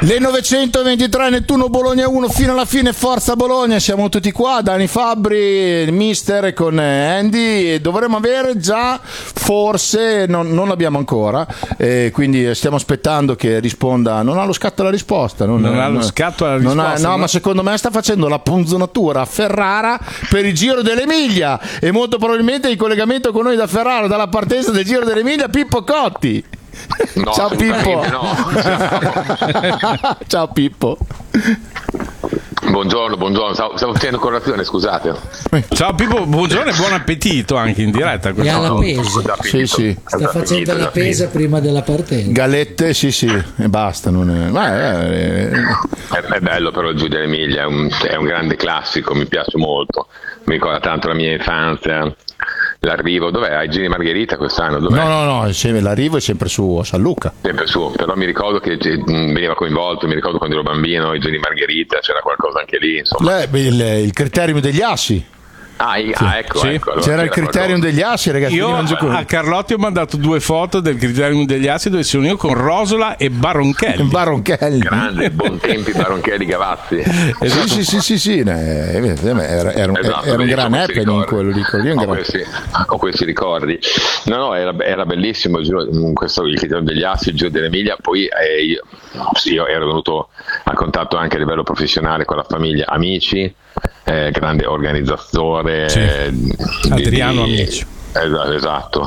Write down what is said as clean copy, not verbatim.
Le 923, Nettuno Bologna 1 fino alla fine, forza Bologna, siamo tutti qua, Dani Fabbri, il mister con Andy, e dovremmo avere già, forse, non l'abbiamo ancora, quindi stiamo aspettando che risponda, non ha lo scatto alla risposta. Non ha lo scatto alla risposta. Ma secondo me sta facendo la punzonatura a Ferrara per il Giro dell'Emilia e molto probabilmente in collegamento con noi da Ferrara, dalla partenza del Giro dell'Emilia, Pippo Cotti. No, ciao Pippo. No. Ciao Pippo. Buongiorno, stavo facendo colazione, scusate. Ciao Pippo, buongiorno e buon appetito anche in diretta. E alla pesa. Sì. Sta facendo la pesa prima della partenza. Galette, sì, e basta. È bello però il Giro dell'Emilia, è un grande classico, mi piace molto, mi ricorda tanto la mia infanzia. L'arrivo, dov'è? Ai Giri Margherita quest'anno? Dov'è? No, l'arrivo è sempre su a San Luca. Sempre su, però mi ricordo che veniva coinvolto, mi ricordo quando ero bambino, ai Giri Margherita, c'era qualcosa anche lì, insomma. Il criterium degli assi. Ecco. Allora c'era il criterium degli assi, ragazzi. Io a Carlotti ho mandato 2 foto del criterium degli assi dove sono io con Rosola e Baronchelli. Grande, buon tempi Baronchelli Gavazzi. Esatto. Sì. Era un gran happening quello lì. Ho questi ricordi. No, era bellissimo il criterium degli assi, il Giro dell'Emilia. Poi io ero venuto a contatto anche a livello professionale con la famiglia, amici, grande organizzatore, Adriano Amici. Esatto,